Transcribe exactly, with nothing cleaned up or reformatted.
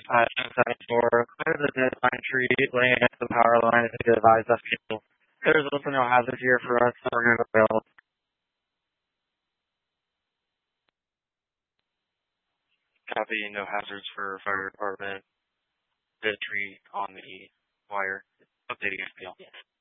Uh, seven four, clear the dead pine tree, laying against the power line if you advise us people. There's also no hazard here for us, so we're going to bail. Copy, no hazards for fire department. Dead tree on the wire. Updating F P L.